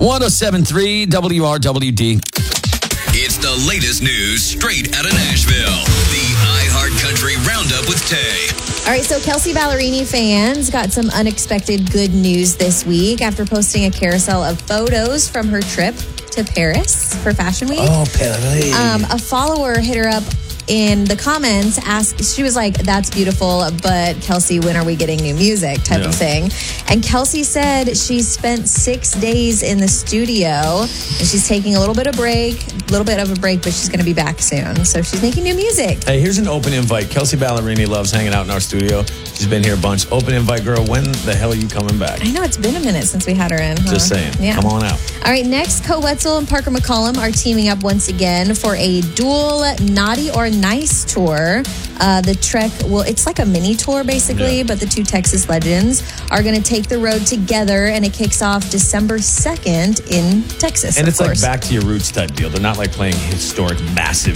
107.3 WRWD. It's the latest news straight out of Nashville. The iHeart Country Roundup with Tay. All right, so Kelsea Ballerini fans got some unexpected good news this week after posting a carousel of photos from her trip to Paris for Fashion Week. Oh, Paris. A follower hit her up in the comments, she was like, "That's beautiful, but Kelsea, when are we getting new music?" type of thing. And Kelsea said she spent 6 days in the studio and she's taking a little bit of a break, but she's going to be back soon. So she's making new music. Hey, here's an open invite. Kelsea Ballerini loves hanging out in our studio. She's been here a bunch. Open invite, girl. When the hell are you coming back? I know, it's been a minute since we had her in. Huh? Just saying. Yeah. Come on out. All right, next, Co Wetzel and Parker McCollum are teaming up once again for a dual Naughty or Nice tour. The Trek, it's like a mini tour basically, but the two Texas legends are going to take the road together, and it kicks off December 2nd in Texas. And it's like back to your roots type deal. They're not like playing historic, massive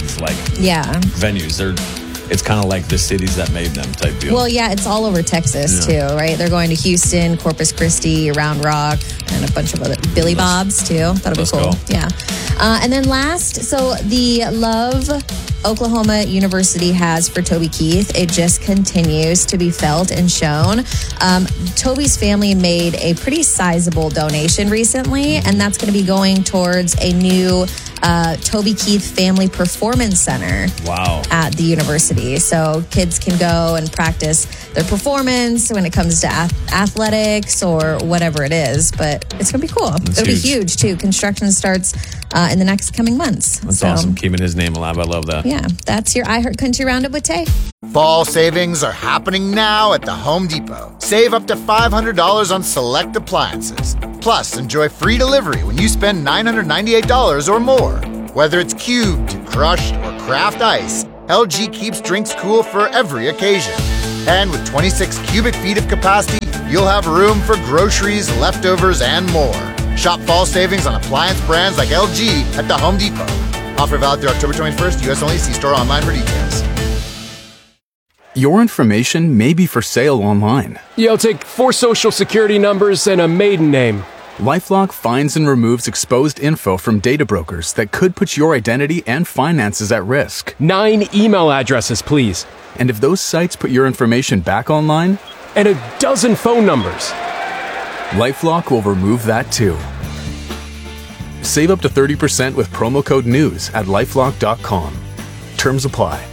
venues. It's kind of like the cities that made them type deal. Well, yeah, it's all over Texas too, right? They're going to Houston, Corpus Christi, Round Rock, and a bunch of other Billy Bob's too. That'll be cool. Go. Yeah. And then last, so the Love Oklahoma University has for Toby Keith, it just continues to be felt and shown. Toby's family made a pretty sizable donation recently, and that's going to be going towards a new Toby Keith Family Performance Center. Wow. At the university. So kids can go and practice their performance when it comes to athletics or whatever it is. But it's going to be cool. It'll be huge too. Construction starts in the next coming months. That's awesome. Keeping his name alive. I love that. Yeah. That's your iHeart Country Roundup with Tay. Fall savings are happening now at the Home Depot. Save up to $500 on select appliances. Plus, enjoy free delivery when you spend $998 or more. Whether it's cubed, crushed, or craft ice, LG keeps drinks cool for every occasion. And with 26 cubic feet of capacity, you'll have room for groceries, leftovers, and more. Shop fall savings on appliance brands like LG at the Home Depot. Offer valid through October 21st, U.S. only. See store online for details. Your information may be for sale online. Yeah, I'll take 4 social security numbers and a maiden name. LifeLock finds and removes exposed info from data brokers that could put your identity and finances at risk. 9 email addresses, please. And if those sites put your information back online? And a dozen phone numbers. LifeLock will remove that too. Save up to 30% with promo code NEWS at LifeLock.com. Terms apply.